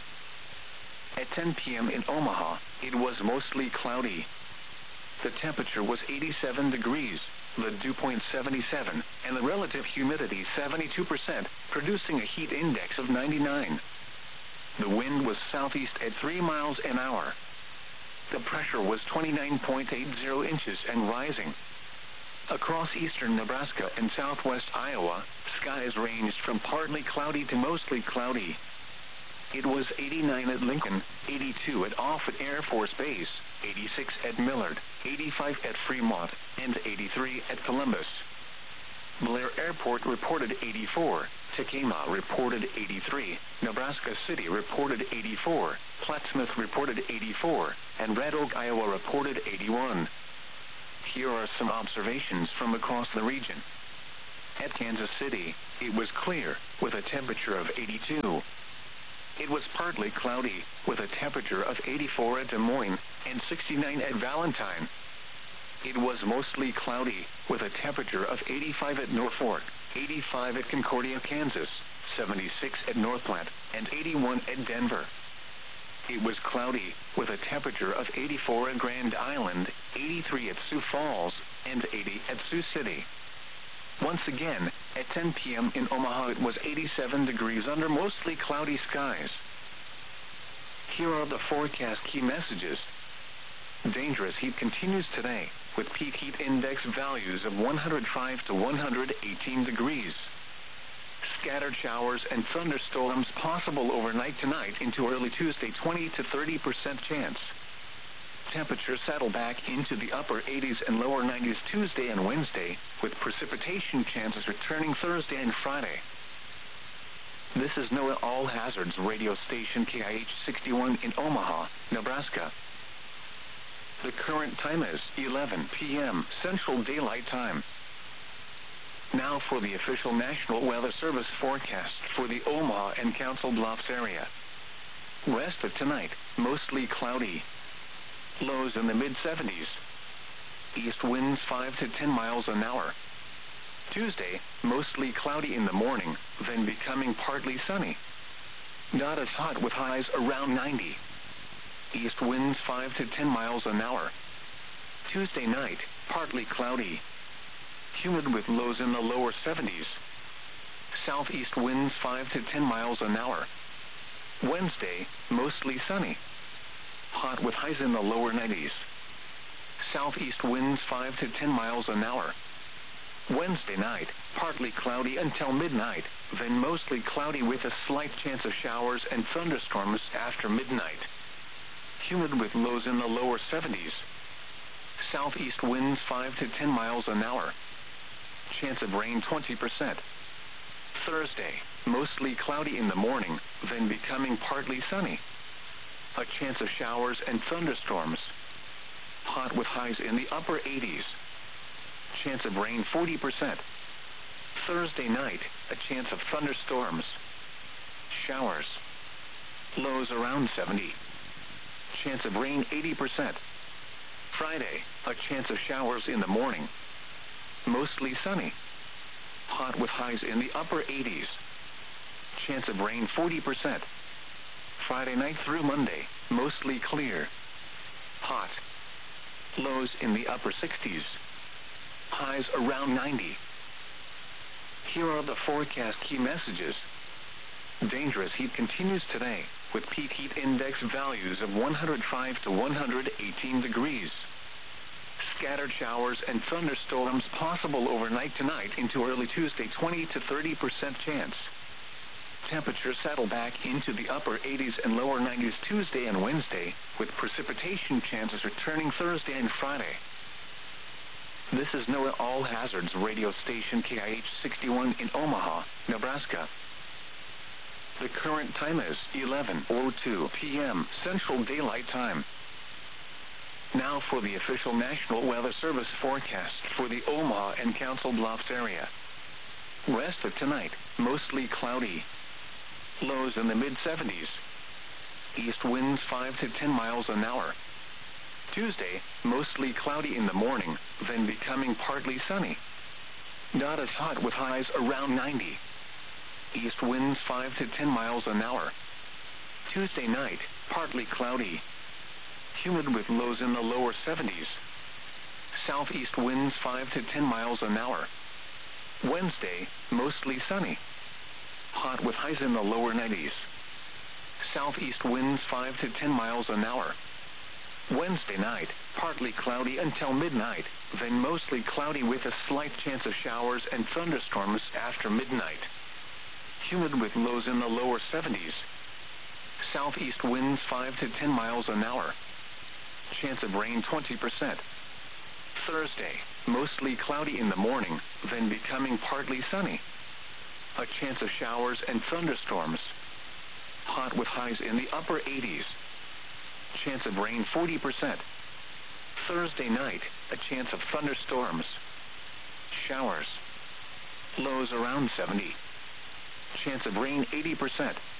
At ten p.m. in Omaha, it was mostly cloudy. The temperature was eighty-seven degrees, the dew point seventy-seven, and the relative humidity seventy-two percent, producing a heat index of ninety-nine. The wind was southeast at three miles an hour. The pressure was twenty-nine point eight zero inches and rising. Across eastern Nebraska and southwest Iowa, skies ranged from partly cloudy to mostly cloudy. It was eighty-nine at Lincoln, eighty-two at Offutt Air Force Base, eighty-six at Millard, eighty-five at Fremont, and eighty-three at Columbus. Blair Airport reported eighty-four, Tacoma reported eighty-three, Nebraska City reported eighty-four, Plattsmouth reported eighty-four, and Red Oak, Iowa reported eighty-one. Here are some observations from across the region. At Kansas City, it was clear, with a temperature of eighty-two. It was partly cloudy, with a temperature of eighty-four at Des Moines and sixty-nine at Valentine. It was mostly cloudy, with a temperature of eighty-five at Norfolk, eighty-five at Concordia, Kansas, seventy-six at Northplant, and eighty-one at Denver. It was cloudy, with a temperature of eighty-four at Grand Island, eighty-three at Sioux Falls, and eighty at Sioux City. Once again, at ten p.m. in Omaha it was eighty-seven degrees under mostly cloudy skies. Here are the forecast key messages. Dangerous heat continues today, with peak heat index values of one hundred five to one hundred eighteen degrees. Scattered showers and thunderstorms possible overnight tonight into early Tuesday, twenty to thirty percent chance. Temperatures settle back into the upper eighties and lower nineties Tuesday and Wednesday, with precipitation chances returning Thursday and Friday. This is NOAA All Hazards radio station K I H sixty-one in Omaha, Nebraska. The current time is eleven p.m. Central Daylight Time. Now for the official National Weather Service forecast for the Omaha and Council Bluffs area. Rest of tonight, mostly cloudy. Lows in the mid seventies. East winds five to ten miles an hour. Tuesday, mostly cloudy in the morning, then becoming partly sunny. Not as hot with highs around ninety. East winds five to ten miles an hour. Tuesday night, partly cloudy. Humid with lows in the lower seventies. Southeast winds five to ten miles an hour. Wednesday, mostly sunny. Hot with highs in the lower nineties. Southeast winds five to ten miles an hour. Wednesday night, partly cloudy until midnight, then mostly cloudy with a slight chance of showers and thunderstorms after midnight. Humid with lows in the lower seventies. Southeast winds five to ten miles an hour. Chance of rain twenty percent. Thursday, mostly cloudy in the morning, then becoming partly sunny. A chance of showers and thunderstorms. Hot with highs in the upper eighties. Chance of rain forty percent. Thursday night, a chance of thunderstorms. Showers. Lows around seventy. Chance of rain eighty percent. Friday, a chance of showers in the morning. Mostly sunny. Hot with highs in the upper eighties. Chance of rain forty percent. Friday night through Monday, mostly clear. Hot. Lows in the upper sixties. Highs around ninety. Here are the forecast key messages. Dangerous heat continues today, with peak heat index values of one hundred five to one hundred eighteen degrees. Scattered showers and thunderstorms possible overnight tonight into early Tuesday, twenty to thirty percent chance. Temperatures settle back into the upper eighties and lower nineties Tuesday and Wednesday, with precipitation chances returning Thursday and Friday. This is NOAA All Hazards radio station K I H sixty-one in Omaha, Nebraska. The current time is eleven oh two p.m. Central Daylight Time. Now for the official National Weather Service forecast for the Omaha and Council Bluffs area. Rest of tonight, mostly cloudy. Lows in the mid seventies. East winds five to ten miles an hour. Tuesday, mostly cloudy in the morning, then becoming partly sunny. Not as hot with highs around ninety. East winds five to ten miles an hour. Tuesday night, partly cloudy. Humid with lows in the lower seventies. Southeast winds five to ten miles an hour. Wednesday, mostly sunny. Hot with highs in the lower nineties. Southeast winds five to ten miles an hour. Wednesday night, partly cloudy until midnight, then mostly cloudy with a slight chance of showers and thunderstorms after midnight. Humid with lows in the lower seventies. Southeast winds five to ten miles an hour. chance of rain twenty percent. Thursday, mostly cloudy in the morning, then becoming partly sunny. A chance of showers and thunderstorms. Hot with highs in the upper eighties. Chance of rain forty percent. Thursday night, a chance of thunderstorms. Showers. Lows around seventy. Chance of rain eighty percent.